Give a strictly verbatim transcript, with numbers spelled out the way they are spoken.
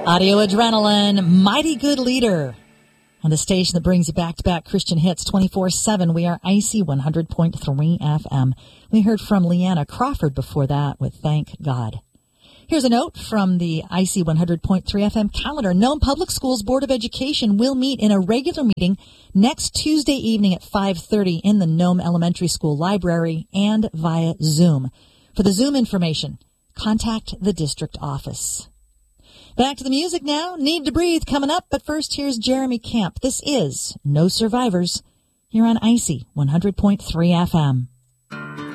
Audio Adrenaline, Mighty Good Leader. On the station that brings you back-to-back Christian hits twenty-four seven, we are Icy one hundred point three F M. We heard from Leanna Crawford before that with Thank God. Here's a note from the Icy one hundred point three F M calendar. Nome Public Schools Board of Education will meet in a regular meeting next Tuesday evening at five thirty in the Nome Elementary School Library and via Zoom. For the Zoom information, contact the district office. Back to the music now. Need to Breathe coming up, but first here's Jeremy Camp. This is No Survivors here on Icy one hundred point three F M.